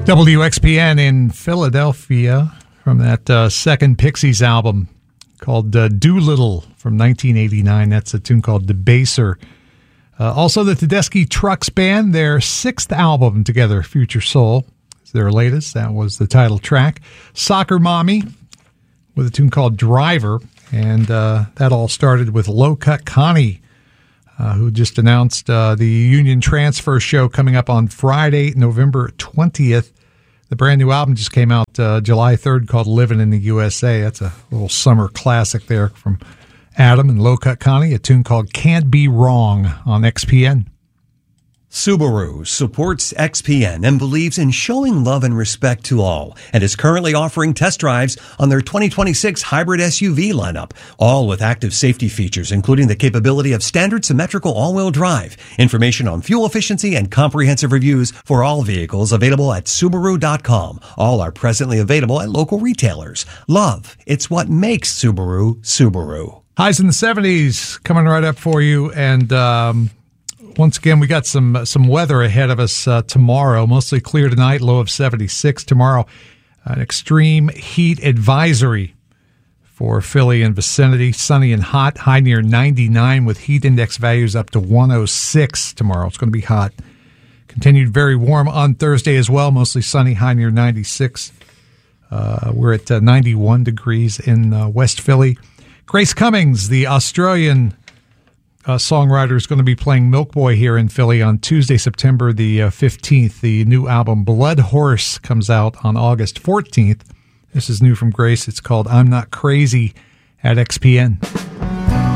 WXPN in Philadelphia from that second Pixies album called Doolittle from 1989. That's a tune called Debaser. Also, the Tedeschi Trucks Band, their sixth album together, Future Soul, is their latest. That was the title track. Soccer Mommy with a tune called Driver. And that all started with Low Cut Connie, who just announced the Union Transfer show coming up on Friday, November 20th. The brand new album just came out July 3rd called Living in the USA. That's a little summer classic there from Adam and Low Cut Connie, a tune called Can't Be Wrong on XPN. Subaru supports XPN and believes in showing love and respect to all, and is currently offering test drives on their 2026 hybrid SUV lineup, all with active safety features, including the capability of standard symmetrical all-wheel drive. Information on fuel efficiency and comprehensive reviews for all vehicles available at Subaru.com. All are presently available at local retailers. Love, it's what makes Subaru, Subaru. Highs in the 70s coming right up for you, and once again, we got some weather ahead of us tomorrow. Mostly clear tonight, low of 76. Tomorrow, an extreme heat advisory for Philly and vicinity. Sunny and hot, high near 99 with heat index values up to 106 tomorrow. It's going to be hot. Continued very warm on Thursday as well. Mostly sunny, high near 96. We're at 91 degrees in West Philly. Grace Cummings, the Australian songwriter, is going to be playing Milk Boy here in Philly on Tuesday, September the 15th. The new album Blood Horse comes out on August 14th. This is new from Grace. It's called I'm Not Crazy at XPN.